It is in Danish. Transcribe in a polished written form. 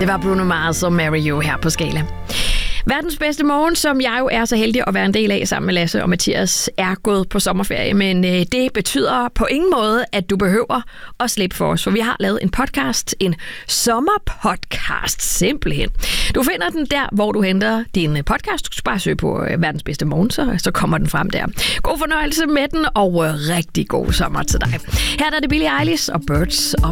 Det var Bruno Mars og Marry You her på Skala. Verdens bedste morgen, som jeg jo er så heldig at være en del af sammen med Lasse og Mathias, er gået på sommerferie. Men det betyder på ingen måde, at du behøver at slippe for os. For vi har lavet en podcast, en sommerpodcast simpelthen. Du finder den der, hvor du henter din podcast. Du skal bare søge på Verdens bedste morgen, så kommer den frem der. God fornøjelse med den, og rigtig god sommer til dig. Her er det Billie Eilish og Birds of